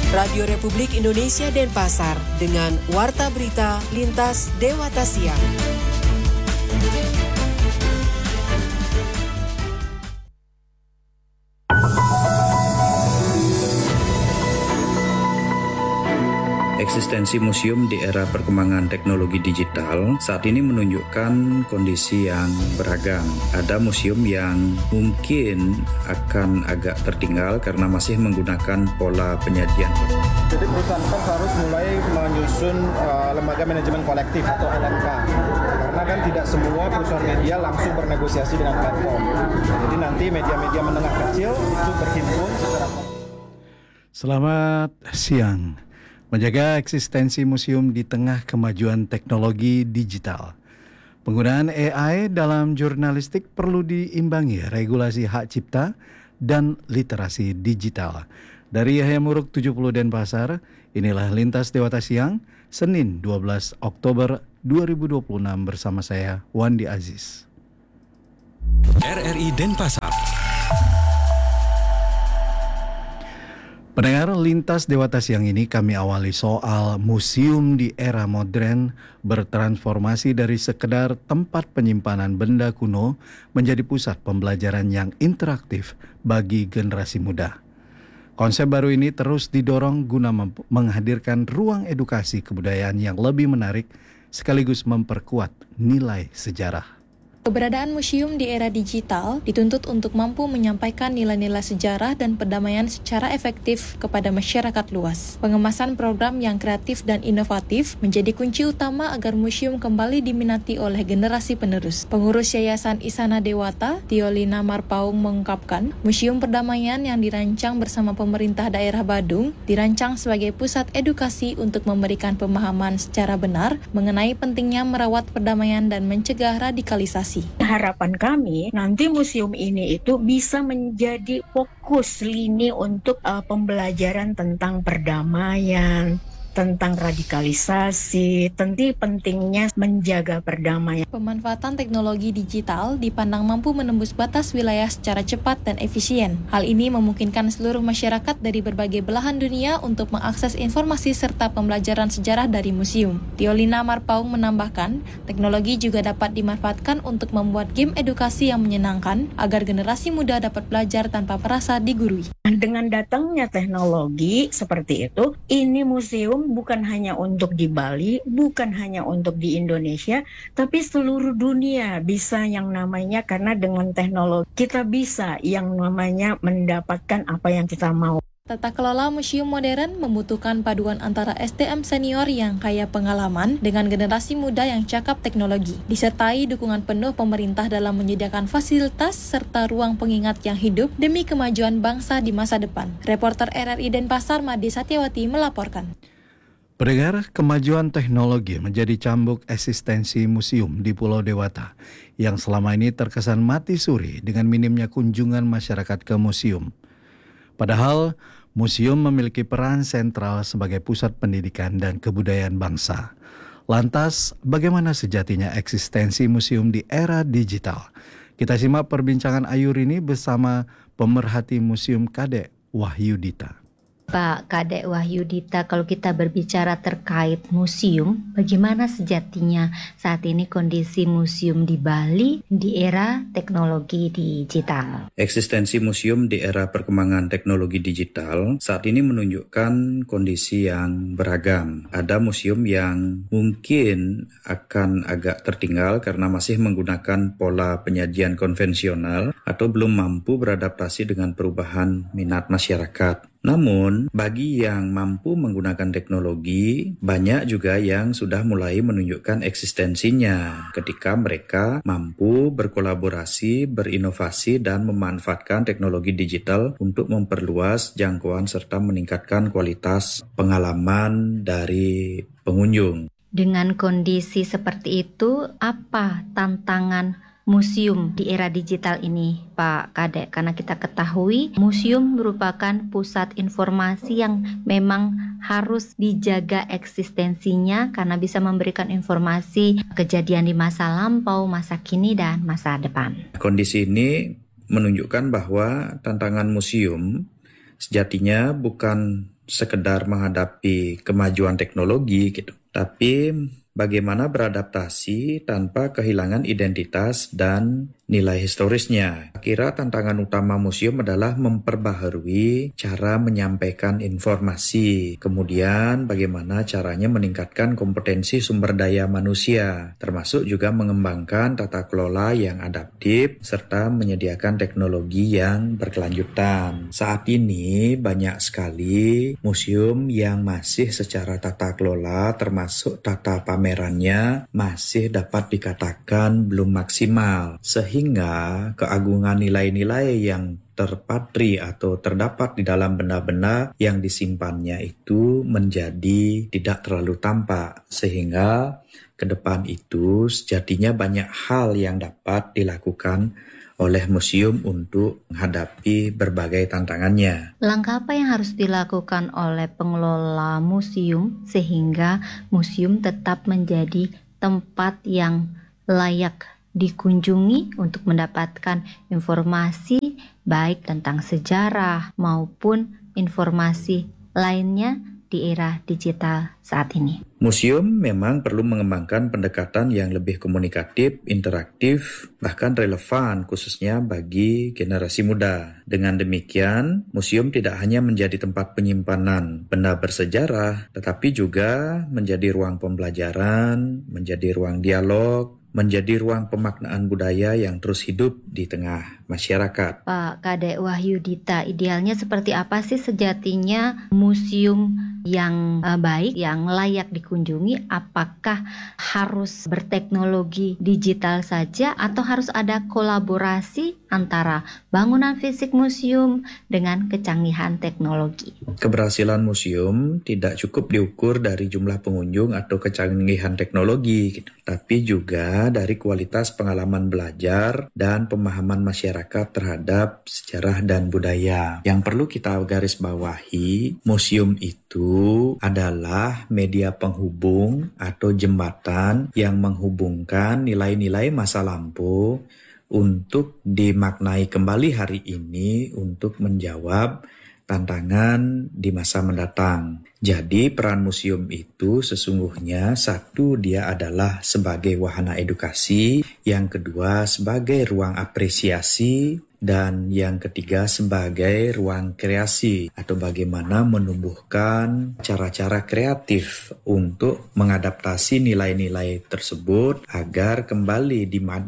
Radio Republik Indonesia Denpasar dengan Warta Berita Lintas Dewata Siang. Eksistensi museum di era perkembangan teknologi digital saat ini menunjukkan kondisi yang beragam. Ada museum yang mungkin akan agak tertinggal karena masih menggunakan pola penyajian. Jadi perusahaan pers harus mulai menyusun lembaga manajemen kolektif atau LMK. Karena kan tidak semua perusahaan media langsung bernegosiasi dengan platform. Jadi nanti media-media menengah kecil itu berhimpun secara. Selamat siang. Menjaga eksistensi museum di tengah kemajuan teknologi digital. Penggunaan AI dalam jurnalistik perlu diimbangi regulasi hak cipta dan literasi digital. Dari Yahya Muruk 70 Denpasar, inilah Lintas Dewata Siang, Senin 12 Oktober 2026 bersama saya, Wandi Aziz. RRI Denpasar. Pendengar Lintas Dewata Siang ini kami awali soal museum di era modern bertransformasi dari sekedar tempat penyimpanan benda kuno menjadi pusat pembelajaran yang interaktif bagi generasi muda. Konsep baru ini terus didorong guna menghadirkan ruang edukasi kebudayaan yang lebih menarik sekaligus memperkuat nilai sejarah. Keberadaan museum di era digital dituntut untuk mampu menyampaikan nilai-nilai sejarah dan perdamaian secara efektif kepada masyarakat luas. Pengemasan program yang kreatif dan inovatif menjadi kunci utama agar museum kembali diminati oleh generasi penerus. Pengurus Yayasan Isana Dewata, Tiolina Marpaung mengungkapkan, Museum Perdamaian yang dirancang bersama pemerintah daerah Badung dirancang sebagai pusat edukasi untuk memberikan pemahaman secara benar mengenai pentingnya merawat perdamaian dan mencegah radikalisasi. Harapan kami nanti museum ini itu bisa menjadi fokus lini untuk pembelajaran tentang perdamaian, tentang radikalisasi, tentu pentingnya menjaga perdamaian. Pemanfaatan teknologi digital dipandang mampu menembus batas wilayah secara cepat dan efisien. Hal ini memungkinkan seluruh masyarakat dari berbagai belahan dunia untuk mengakses informasi serta pembelajaran sejarah dari museum. Tiolina Marpaung menambahkan, teknologi juga dapat dimanfaatkan untuk membuat game edukasi yang menyenangkan agar generasi muda dapat belajar tanpa merasa digurui. Dengan datangnya teknologi seperti itu, ini museum bukan hanya untuk di Bali, bukan hanya untuk di Indonesia, tapi seluruh dunia bisa yang namanya, karena dengan teknologi kita bisa yang namanya mendapatkan apa yang kita mau. Tata kelola museum modern membutuhkan paduan antara SDM senior yang kaya pengalaman dengan generasi muda yang cakap teknologi, disertai dukungan penuh pemerintah dalam menyediakan fasilitas serta ruang pengingat yang hidup demi kemajuan bangsa di masa depan. Reporter RRI Denpasar Made Satyawati melaporkan. Pendengar, kemajuan teknologi menjadi cambuk eksistensi museum di Pulau Dewata yang selama ini terkesan mati suri dengan minimnya kunjungan masyarakat ke museum. Padahal, museum memiliki peran sentral sebagai pusat pendidikan dan kebudayaan bangsa. Lantas, bagaimana sejatinya eksistensi museum di era digital? Kita simak perbincangan Ayu Rini bersama pemerhati Museum Kadek Wahyu Dita. Pak Kadek Wahyu Dita, kalau kita berbicara terkait museum, bagaimana sejatinya saat ini kondisi museum di Bali di era teknologi digital? Eksistensi museum di era perkembangan teknologi digital saat ini menunjukkan kondisi yang beragam. Ada museum yang mungkin akan agak tertinggal karena masih menggunakan pola penyajian konvensional atau belum mampu beradaptasi dengan perubahan minat masyarakat. Namun, bagi yang mampu menggunakan teknologi, banyak juga yang sudah mulai menunjukkan eksistensinya ketika mereka mampu berkolaborasi, berinovasi, dan memanfaatkan teknologi digital untuk memperluas jangkauan serta meningkatkan kualitas pengalaman dari pengunjung. Dengan kondisi seperti itu, apa tantangan museum di era digital ini, Pak Kadek? Karena kita ketahui museum merupakan pusat informasi yang memang harus dijaga eksistensinya karena bisa memberikan informasi kejadian di masa lampau, masa kini, dan masa depan. Kondisi ini menunjukkan bahwa tantangan museum sejatinya bukan sekedar menghadapi kemajuan teknologi gitu, tapi bagaimana beradaptasi tanpa kehilangan identitas dan nilai historisnya. Kira tantangan utama museum adalah memperbaharui cara menyampaikan informasi, kemudian bagaimana caranya meningkatkan kompetensi sumber daya manusia, termasuk juga mengembangkan tata kelola yang adaptif serta menyediakan teknologi yang berkelanjutan. Saat ini banyak sekali museum yang masih secara tata kelola termasuk tata pamerannya masih dapat dikatakan belum maksimal, sehingga keagungan nilai-nilai yang terpatri atau terdapat di dalam benda-benda yang disimpannya itu menjadi tidak terlalu tampak, sehingga ke depan itu sejatinya banyak hal yang dapat dilakukan oleh museum untuk menghadapi berbagai tantangannya. Langkah apa yang harus dilakukan oleh pengelola museum sehingga museum tetap menjadi tempat yang layak dikunjungi untuk mendapatkan informasi baik tentang sejarah maupun informasi lainnya di era digital saat ini? Museum memang perlu mengembangkan pendekatan yang lebih komunikatif, interaktif, bahkan relevan khususnya bagi generasi muda. Dengan demikian, museum tidak hanya menjadi tempat penyimpanan benda bersejarah, tetapi juga menjadi ruang pembelajaran, menjadi ruang dialog, menjadi ruang pemaknaan budaya yang terus hidup di tengah masyarakat. Pak Kadek Wahyudita, idealnya seperti apa sih sejatinya museum yang baik, yang layak dikunjungi? Apakah harus berteknologi digital saja atau harus ada kolaborasi antara bangunan fisik museum dengan kecanggihan teknologi? Keberhasilan museum tidak cukup diukur dari jumlah pengunjung atau kecanggihan teknologi, tapi juga dari kualitas pengalaman belajar dan pemahaman masyarakat terhadap sejarah dan budaya. Yang perlu kita garis bawahi, museum itu adalah media penghubung atau jembatan yang menghubungkan nilai-nilai masa lampau untuk dimaknai kembali hari ini untuk menjawab tantangan di masa mendatang. Jadi peran museum itu sesungguhnya satu, dia adalah sebagai wahana edukasi, yang kedua sebagai ruang apresiasi, dan yang ketiga sebagai ruang kreasi atau bagaimana menumbuhkan cara-cara kreatif untuk mengadaptasi nilai-nilai tersebut agar kembali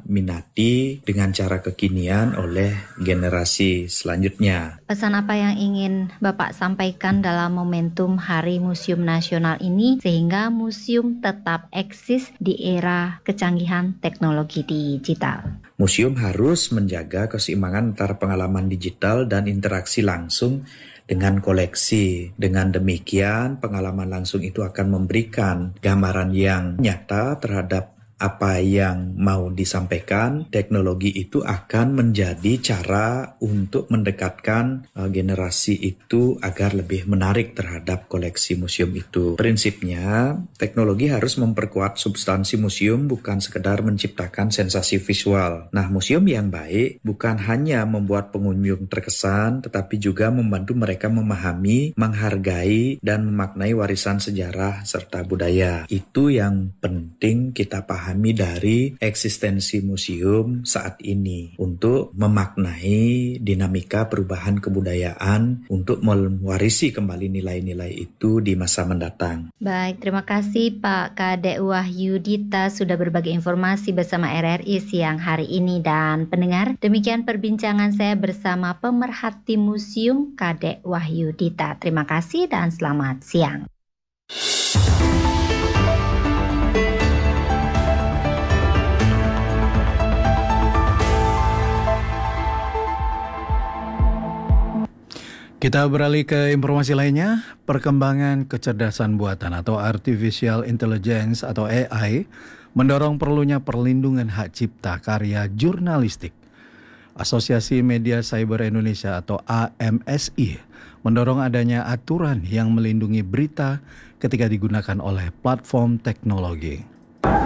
diminati dengan cara kekinian oleh generasi selanjutnya. Pesan apa yang ingin Bapak sampaikan dalam momentum Hari Museum Nasional ini sehingga museum tetap eksis di era kecanggihan teknologi digital? Museum harus menjaga keseimbangan antara pengalaman digital dan interaksi langsung dengan koleksi. Dengan demikian, pengalaman langsung itu akan memberikan gambaran yang nyata terhadap apa yang mau disampaikan. Teknologi itu akan menjadi cara untuk mendekatkan generasi itu agar lebih menarik terhadap koleksi museum itu. Prinsipnya, teknologi harus memperkuat substansi museum, bukan sekedar menciptakan sensasi visual. Nah, museum yang baik bukan hanya membuat pengunjung terkesan, tetapi juga membantu mereka memahami, menghargai, dan memaknai warisan sejarah serta budaya. Itu yang penting kita pahami dari eksistensi museum saat ini untuk memaknai dinamika perubahan kebudayaan untuk mewarisi kembali nilai-nilai itu di masa mendatang. Baik, terima kasih Pak Kadek Wahyudita sudah berbagi informasi bersama RRI siang hari ini. Dan pendengar, demikian perbincangan saya bersama pemerhati museum Kadek Wahyudita. Terima kasih dan selamat siang. Kita beralih ke informasi lainnya. Perkembangan kecerdasan buatan atau Artificial Intelligence atau AI mendorong perlunya perlindungan hak cipta karya jurnalistik. Asosiasi Media Cyber Indonesia atau AMSI mendorong adanya aturan yang melindungi berita ketika digunakan oleh platform teknologi.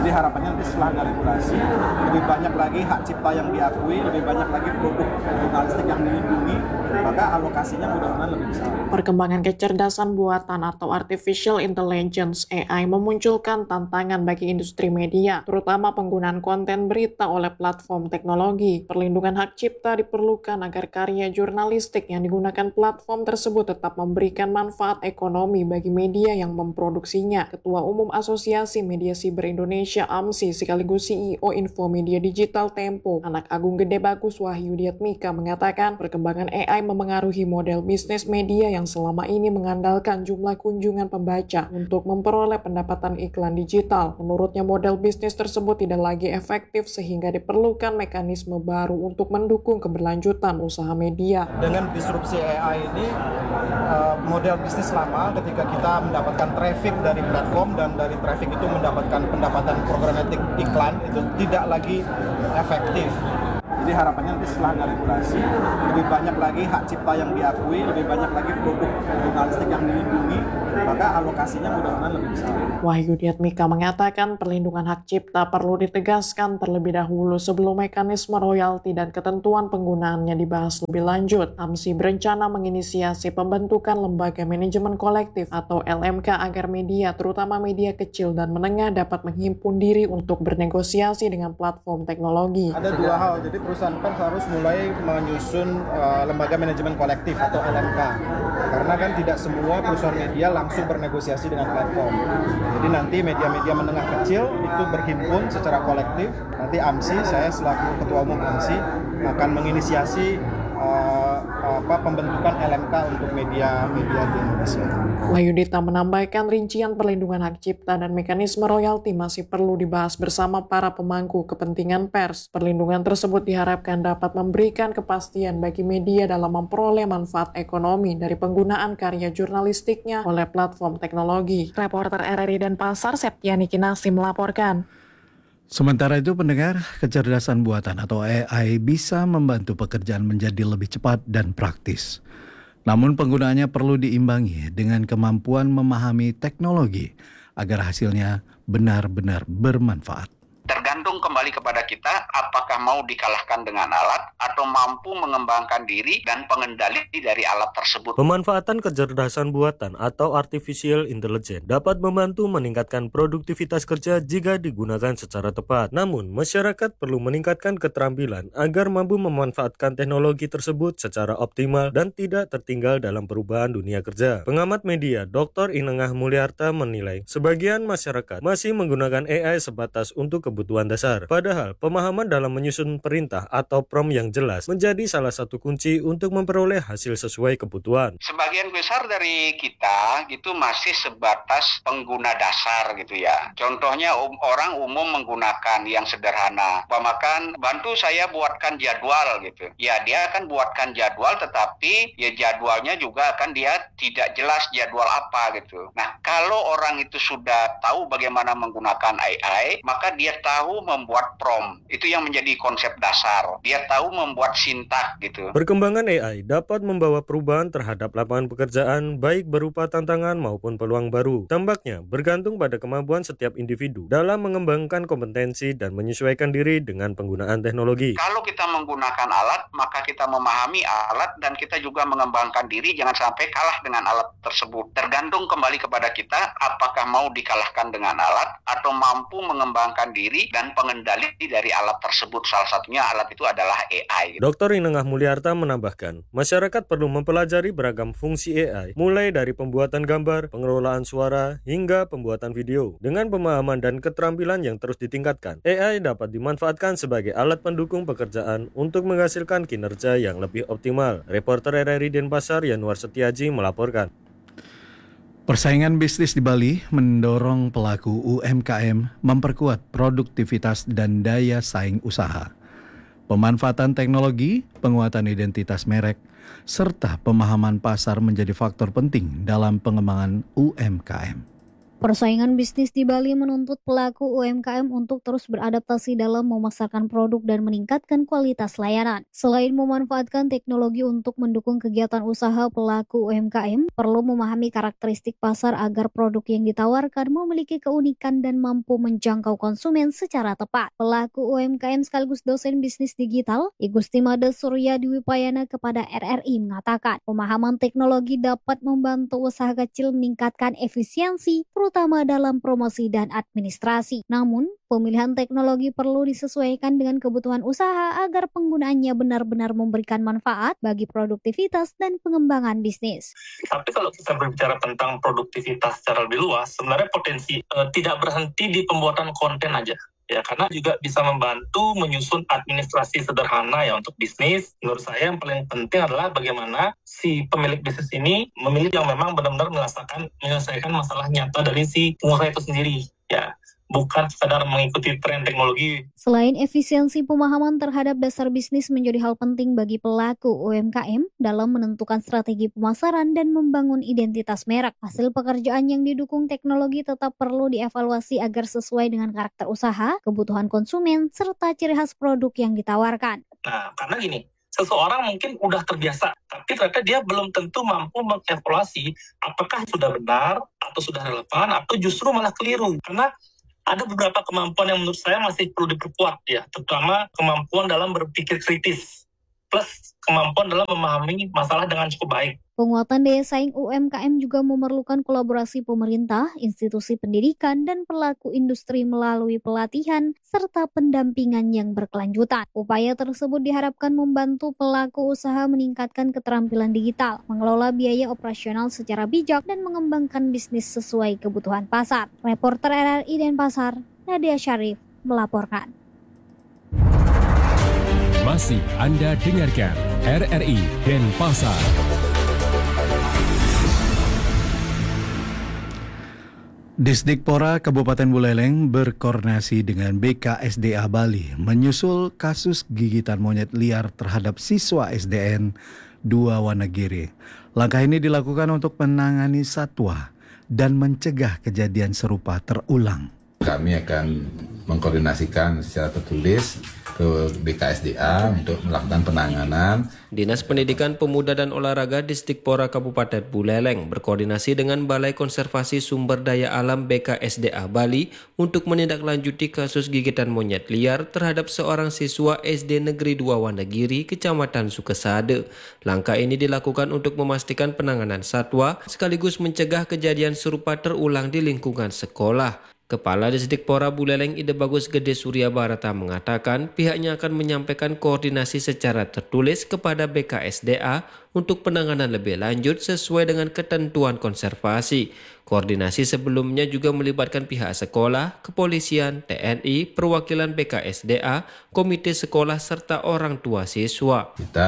Jadi harapannya nanti setelah ada regulasi, lebih banyak lagi hak cipta yang diakui, lebih banyak lagi produk jurnalistik yang dilindungi, maka alokasinya mudah-mudahan lebih besar. Perkembangan kecerdasan buatan atau artificial intelligence AI memunculkan tantangan bagi industri media, terutama penggunaan konten berita oleh platform teknologi. Perlindungan hak cipta diperlukan agar karya jurnalistik yang digunakan platform tersebut tetap memberikan manfaat ekonomi bagi media yang memproduksinya. Ketua Umum Asosiasi Media Siber Indonesia AMSI sekaligus CEO Infomedia Digital Tempo, Anak Agung Gede Bagus Wahyudiatmika mengatakan perkembangan AI memengaruhi model bisnis media yang selama ini mengandalkan jumlah kunjungan pembaca untuk memperoleh pendapatan iklan digital. Menurutnya model bisnis tersebut tidak lagi efektif sehingga diperlukan mekanisme baru untuk mendukung keberlanjutan usaha media. Dengan disrupsi AI ini, model bisnis lama ketika kita mendapatkan traffic dari platform dan dari traffic itu mendapatkan pendapatan programatik iklan itu tidak lagi efektif. Jadi harapannya nanti setelah ada regulasi, lebih banyak lagi hak cipta yang diakui, lebih banyak lagi produk jurnalistik yang dilindungi, maka alokasinya mudah-mudahan lebih besar. Wahyudiatmika mengatakan perlindungan hak cipta perlu ditegaskan terlebih dahulu sebelum mekanisme royalti dan ketentuan penggunaannya dibahas lebih lanjut. AMSI berencana menginisiasi pembentukan lembaga manajemen kolektif atau LMK agar media, terutama media kecil dan menengah, dapat menghimpun diri untuk bernegosiasi dengan platform teknologi. Ada dua hal, jadi perusahaan pers harus mulai menyusun lembaga manajemen kolektif atau LMK. Karena kan tidak semua perusahaan media langsung bernegosiasi dengan platform. Jadi nanti media-media menengah kecil itu berhimpun secara kolektif. Nanti AMSI, saya selaku Ketua Umum AMSI akan menginisiasi pembentukan LMK untuk media di Indonesia. Wahyudita menambahkan rincian perlindungan hak cipta dan mekanisme royalti masih perlu dibahas bersama para pemangku kepentingan pers. Perlindungan tersebut diharapkan dapat memberikan kepastian bagi media dalam memperoleh manfaat ekonomi dari penggunaan karya jurnalistiknya oleh platform teknologi. Reporter RRI Denpasar, Septiani Kinasi melaporkan. Sementara itu pendengar, kecerdasan buatan atau AI bisa membantu pekerjaan menjadi lebih cepat dan praktis. Namun penggunaannya perlu diimbangi dengan kemampuan memahami teknologi agar hasilnya benar-benar bermanfaat. Tergantung kembali kepada kita apakah mau dikalahkan dengan alat atau mampu mengembangkan diri dan pengendali dari alat tersebut. Pemanfaatan kecerdasan buatan atau artificial intelligence dapat membantu meningkatkan produktivitas kerja jika digunakan secara tepat. Namun, masyarakat perlu meningkatkan keterampilan agar mampu memanfaatkan teknologi tersebut secara optimal dan tidak tertinggal dalam perubahan dunia kerja. Pengamat media Dr. Inengah Mulyarta menilai sebagian masyarakat masih menggunakan AI sebatas untuk kebutuhan dasar. Padahal, pemahaman dalam menyusun perintah atau prompt yang jelas menjadi salah satu kunci untuk memperoleh hasil sesuai kebutuhan. Sebagian besar dari kita gitu masih sebatas pengguna dasar gitu ya. Contohnya orang umum menggunakan yang sederhana. Umpamakan, bantu saya buatkan jadwal gitu. Ya, dia akan buatkan jadwal tetapi ya jadwalnya juga akan dia tidak jelas jadwal apa gitu. Nah, kalau orang itu sudah tahu bagaimana menggunakan AI, maka dia tahu membuat prompt. Itu yang menjadi konsep dasar. Dia tahu membuat sintak gitu. Perkembangan AI dapat membawa perubahan terhadap lapangan pekerjaan baik berupa tantangan maupun peluang baru. Tampaknya bergantung pada kemampuan setiap individu dalam mengembangkan kompetensi dan menyesuaikan diri dengan penggunaan teknologi. Kalau kita menggunakan alat, maka kita memahami alat dan kita juga mengembangkan diri jangan sampai kalah dengan alat tersebut. Tergantung kembali kepada kita apakah mau dikalahkan dengan alat atau mampu mengembangkan diri dan pengendali dari alat tersebut. Salah satunya alat itu adalah AI. Dr. Inengah Mulyarta menambahkan, masyarakat perlu mempelajari beragam fungsi AI, mulai dari pembuatan gambar, pengelolaan suara, hingga pembuatan video. Dengan pemahaman dan keterampilan yang terus ditingkatkan, AI dapat dimanfaatkan sebagai alat pendukung pekerjaan untuk menghasilkan kinerja yang lebih optimal. Reporter RRI Denpasar, Yanuar Setiaji melaporkan. Persaingan bisnis di Bali mendorong pelaku UMKM memperkuat produktivitas dan daya saing usaha. Pemanfaatan teknologi, penguatan identitas merek, serta pemahaman pasar menjadi faktor penting dalam pengembangan UMKM. Persaingan bisnis di Bali menuntut pelaku UMKM untuk terus beradaptasi dalam memasarkan produk dan meningkatkan kualitas layanan. Selain memanfaatkan teknologi untuk mendukung kegiatan usaha, pelaku UMKM perlu memahami karakteristik pasar agar produk yang ditawarkan memiliki keunikan dan mampu menjangkau konsumen secara tepat. Pelaku UMKM sekaligus dosen bisnis digital, Igusti Made Surya Dwipayana kepada RRI mengatakan, pemahaman teknologi dapat membantu usaha kecil meningkatkan efisiensi, terutama dalam promosi dan administrasi. Namun, pemilihan teknologi perlu disesuaikan dengan kebutuhan usaha agar penggunaannya benar-benar memberikan manfaat bagi produktivitas dan pengembangan bisnis. Tapi kalau kita berbicara tentang produktivitas secara lebih luas, sebenarnya potensi tidak berhenti di pembuatan konten aja. Ya, karena juga bisa membantu menyusun administrasi sederhana ya untuk bisnis. Menurut saya yang paling penting adalah bagaimana si pemilik bisnis ini memilih yang memang benar-benar menyelesaikan masalah nyata dari si pengusaha itu sendiri. Ya, bukan sekadar mengikuti tren teknologi. Selain efisiensi, pemahaman terhadap dasar bisnis menjadi hal penting bagi pelaku UMKM dalam menentukan strategi pemasaran dan membangun identitas merek. Hasil pekerjaan yang didukung teknologi tetap perlu dievaluasi agar sesuai dengan karakter usaha, kebutuhan konsumen, serta ciri khas produk yang ditawarkan. Nah, karena gini, seseorang mungkin udah terbiasa, tapi ternyata dia belum tentu mampu mengevaluasi apakah sudah benar, atau sudah relevan, atau justru malah keliru. Karena ada beberapa kemampuan yang menurut saya masih perlu diperkuat ya, terutama kemampuan dalam berpikir kritis, plus kemampuan dalam memahami masalah dengan cukup baik. Penguatan daya saing UMKM juga memerlukan kolaborasi pemerintah, institusi pendidikan, dan pelaku industri melalui pelatihan serta pendampingan yang berkelanjutan. Upaya tersebut diharapkan membantu pelaku usaha meningkatkan keterampilan digital, mengelola biaya operasional secara bijak, dan mengembangkan bisnis sesuai kebutuhan pasar. Reporter RRI Denpasar, Nadia Syarif, melaporkan. Masih Anda dengarkan RRI Denpasar. Disdikpora Kabupaten Buleleng berkoordinasi dengan BKSDA Bali menyusul kasus gigitan monyet liar terhadap siswa SDN 2 Wonogiri. Langkah ini dilakukan untuk menangani satwa dan mencegah kejadian serupa terulang. Kami akan mengkoordinasikan secara tertulis ke BKSDA untuk melakukan penanganan. Dinas Pendidikan Pemuda dan Olahraga Disdikpora Kabupaten Buleleng berkoordinasi dengan Balai Konservasi Sumber Daya Alam BKSDA Bali untuk menindaklanjuti kasus gigitan monyet liar terhadap seorang siswa SD Negeri 2 Wonogiri, Kecamatan Sukesade. Langkah ini dilakukan untuk memastikan penanganan satwa sekaligus mencegah kejadian serupa terulang di lingkungan sekolah. Kepala Disdikpora Buleleng Ide Bagus Gede Surya Barata mengatakan pihaknya akan menyampaikan koordinasi secara tertulis kepada BKSDA untuk penanganan lebih lanjut sesuai dengan ketentuan konservasi. Koordinasi sebelumnya juga melibatkan pihak sekolah, kepolisian, TNI, perwakilan BKSDA, komite sekolah, serta orang tua siswa. Kita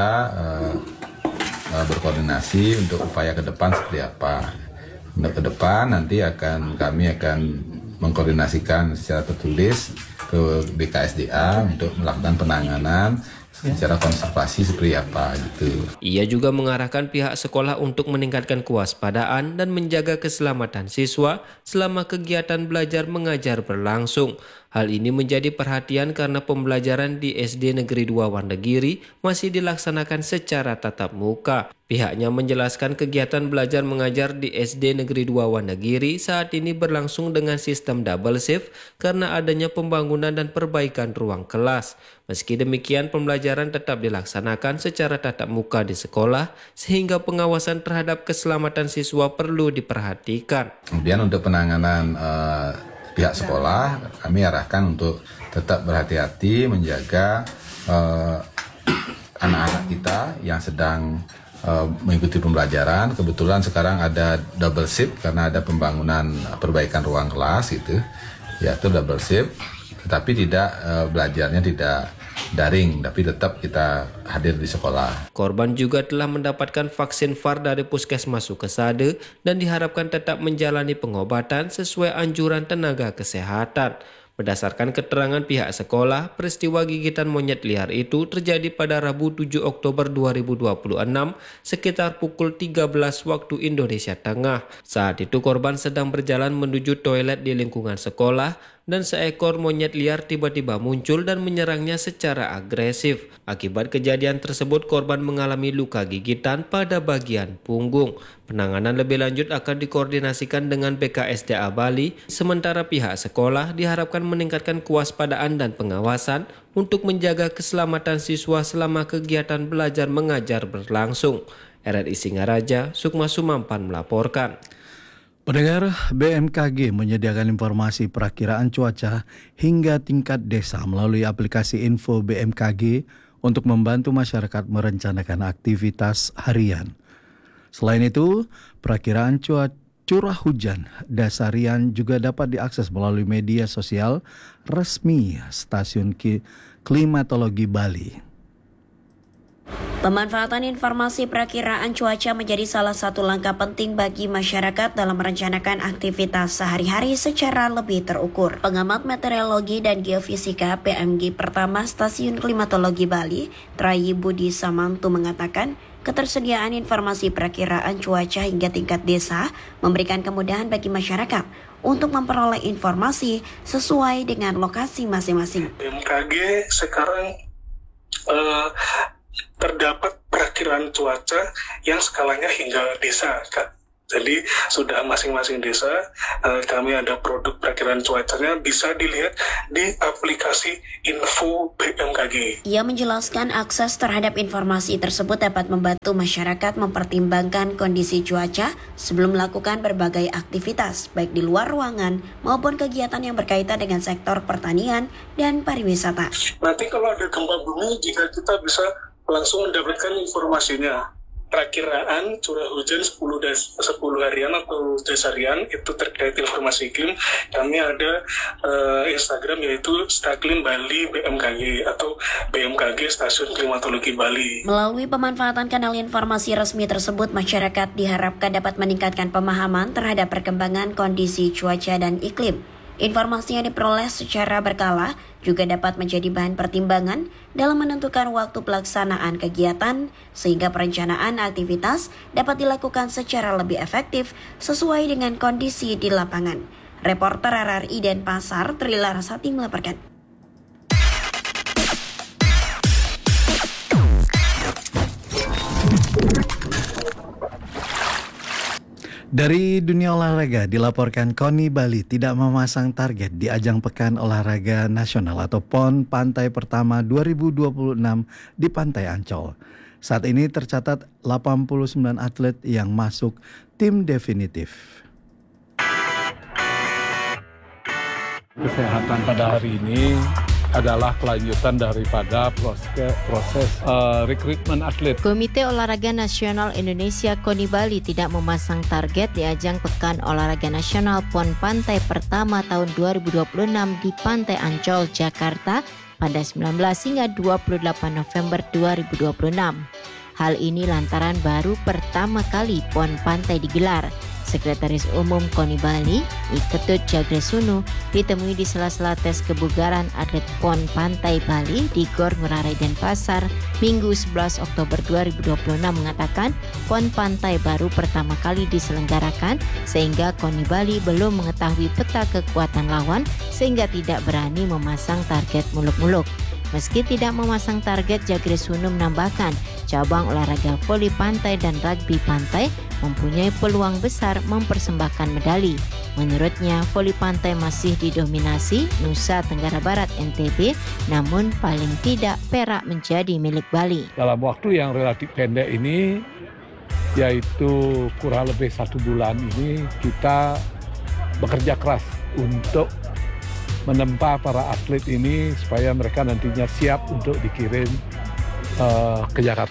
berkoordinasi untuk upaya ke depan seperti apa. Untuk ke depan nanti kami akan mengkoordinasikan secara tertulis ke BKSDA untuk melakukan penanganan secara konservasi seperti apa gitu. Ia juga mengarahkan pihak sekolah untuk meningkatkan kewaspadaan dan menjaga keselamatan siswa selama kegiatan belajar mengajar berlangsung. Hal ini menjadi perhatian karena pembelajaran di SD Negeri 2 Wonogiri masih dilaksanakan secara tatap muka. Pihaknya menjelaskan kegiatan belajar mengajar di SD Negeri 2 Wonogiri saat ini berlangsung dengan sistem double shift karena adanya pembangunan dan perbaikan ruang kelas. Meski demikian, pembelajaran tetap dilaksanakan secara tatap muka di sekolah sehingga pengawasan terhadap keselamatan siswa perlu diperhatikan. Kemudian untuk penanganan pihak sekolah, kami arahkan untuk tetap berhati-hati menjaga anak-anak kita yang sedang mengikuti pembelajaran. Kebetulan sekarang ada double shift karena ada pembangunan perbaikan ruang kelas gitu, yaitu double shift. Tetapi belajarnya tidak daring, tapi tetap kita hadir di sekolah. Korban juga telah mendapatkan vaksin VAR dari Puskesmas Sukesade dan diharapkan tetap menjalani pengobatan sesuai anjuran tenaga kesehatan. Berdasarkan keterangan pihak sekolah, peristiwa gigitan monyet liar itu terjadi pada Rabu 7 Oktober 2026 sekitar pukul 13 waktu Indonesia Tengah. Saat itu korban sedang berjalan menuju toilet di lingkungan sekolah dan seekor monyet liar tiba-tiba muncul dan menyerangnya secara agresif. Akibat kejadian tersebut, korban mengalami luka gigitan pada bagian punggung. Penanganan lebih lanjut akan dikoordinasikan dengan BKSDA Bali, sementara pihak sekolah diharapkan meningkatkan kewaspadaan dan pengawasan untuk menjaga keselamatan siswa selama kegiatan belajar mengajar berlangsung. RRI Singaraja, Sukma Sumampan melaporkan. Pendengar, BMKG menyediakan informasi perakiraan cuaca hingga tingkat desa melalui aplikasi Info BMKG untuk membantu masyarakat merencanakan aktivitas harian. Selain itu, perakiraan curah hujan dasarian juga dapat diakses melalui media sosial resmi Stasiun Klimatologi Bali. Pemanfaatan informasi perakiraan cuaca menjadi salah satu langkah penting bagi masyarakat dalam merencanakan aktivitas sehari-hari secara lebih terukur. Pengamat meteorologi dan geofisika PMG pertama Stasiun Klimatologi Bali, Trayi Budi Samantu mengatakan, ketersediaan informasi perakiraan cuaca hingga tingkat desa memberikan kemudahan bagi masyarakat untuk memperoleh informasi sesuai dengan lokasi masing-masing. BMKG sekarang terdapat perakiraan cuaca yang skalanya hingga desa, Kak. Jadi sudah masing-masing desa kami ada produk perakiraan cuacanya, bisa dilihat di aplikasi Info BMKG. Ia menjelaskan akses terhadap informasi tersebut dapat membantu masyarakat mempertimbangkan kondisi cuaca sebelum melakukan berbagai aktivitas, baik di luar ruangan maupun kegiatan yang berkaitan dengan sektor pertanian dan pariwisata. Nanti kalau ada gempa bumi, jika kita bisa langsung mendapatkan informasinya. Perakiraan curah hujan 10 harian atau dasarian itu terkait informasi iklim. Kami ada Instagram yaitu Staklim Bali BMKG atau BMKG Stasiun Klimatologi Bali. Melalui pemanfaatan kanal informasi resmi tersebut, masyarakat diharapkan dapat meningkatkan pemahaman terhadap perkembangan kondisi cuaca dan iklim. Informasi yang diperoleh secara berkala juga dapat menjadi bahan pertimbangan dalam menentukan waktu pelaksanaan kegiatan, sehingga perencanaan aktivitas dapat dilakukan secara lebih efektif sesuai dengan kondisi di lapangan. Reporter RRI Denpasar, Tri Larasati melaporkan. Dari dunia olahraga dilaporkan KONI Bali tidak memasang target di ajang Pekan Olahraga Nasional atau PON Pantai Pertama 2026 di Pantai Ancol. Saat ini tercatat 89 atlet yang masuk tim definitif. Kesehatan pada hari ini adalah kelanjutan daripada proses rekrutmen atlet. Komite Olahraga Nasional Indonesia KONI Bali tidak memasang target di ajang Pekan Olahraga Nasional PON Pantai Pertama tahun 2026 di Pantai Ancol, Jakarta pada 19 hingga 28 November 2026. Hal ini lantaran baru pertama kali PON Pantai digelar. Sekretaris Umum KONI Bali, Iketut Jagresunu, ditemui di sela-sela tes kebugaran atlet PON Pantai Bali di Gor Ngurah Rai Denpasar Minggu 11 Oktober 2026 mengatakan PON Pantai baru pertama kali diselenggarakan sehingga KONI Bali belum mengetahui peta kekuatan lawan sehingga tidak berani memasang target muluk-muluk. Meski tidak memasang target, Jagresunu menambahkan cabang olahraga voli pantai dan rugby pantai mempunyai peluang besar mempersembahkan medali. Menurutnya, voli pantai masih didominasi Nusa Tenggara Barat NTB, namun paling tidak perak menjadi milik Bali. Dalam waktu yang relatif pendek ini, yaitu kurang lebih 1 bulan ini, kita bekerja keras untuk menempa para atlet ini supaya mereka nantinya siap untuk dikirim ke Jakarta.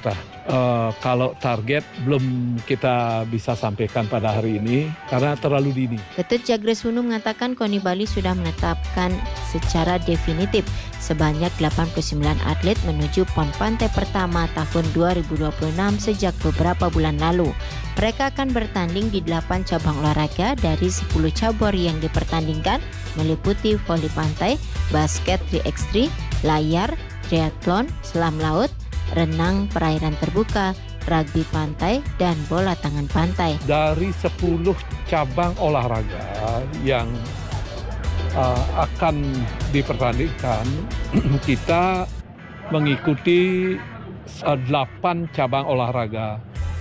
Kalau target belum kita bisa sampaikan pada hari ini karena terlalu dini. Ketut Jagres Hunu mengatakan KONI Bali sudah menetapkan secara definitif sebanyak 89 atlet menuju PON Pantai pertama tahun 2026 sejak beberapa bulan lalu. Mereka akan bertanding di 8 cabang olahraga dari 10 cabur yang dipertandingkan meliputi voli pantai, basket 3x3, layar, triathlon, selam laut, renang perairan terbuka, rugby pantai, dan bola tangan pantai. Dari 10 cabang olahraga yang akan dipertandingkan, kita mengikuti 8 cabang olahraga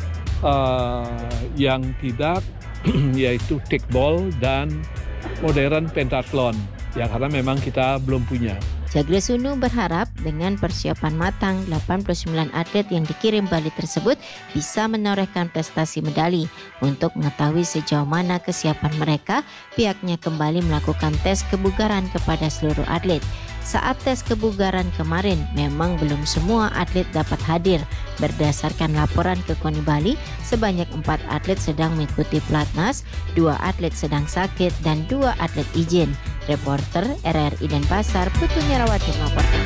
yang tidak, yaitu kickball dan modern pentathlon, yang karena memang kita belum punya. Jagres Hunu berharap dengan persiapan matang 89 atlet yang dikirim Bali tersebut bisa menorehkan prestasi medali. Untuk mengetahui sejauh mana kesiapan mereka, pihaknya kembali melakukan tes kebugaran kepada seluruh atlet. Saat tes kebugaran kemarin, memang belum semua atlet dapat hadir. Berdasarkan laporan ke KONI Bali, sebanyak 4 atlet sedang mengikuti pelatnas, 2 atlet sedang sakit, dan 2 atlet izin. Reporter RRI Denpasar, Putu Merawati melaporkan.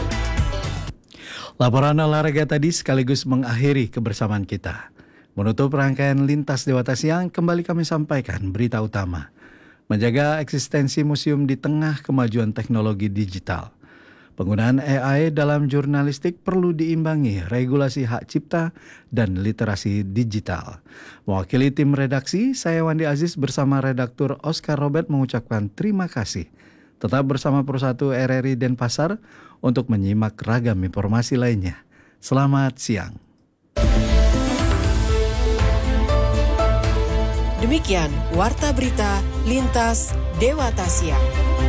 Laporan olahraga tadi sekaligus mengakhiri kebersamaan kita. Menutup rangkaian Lintas Dewata Siang, kembali kami sampaikan berita utama. Menjaga eksistensi museum di tengah kemajuan teknologi digital. Penggunaan AI dalam jurnalistik perlu diimbangi regulasi hak cipta dan literasi digital. Mewakili tim redaksi, saya Wandi Aziz bersama redaktur Oscar Robert mengucapkan terima kasih. Tetap bersama Persatu RRI Denpasar untuk menyimak ragam informasi lainnya. Selamat siang. Demikian Warta Berita Lintas Dewata Siang.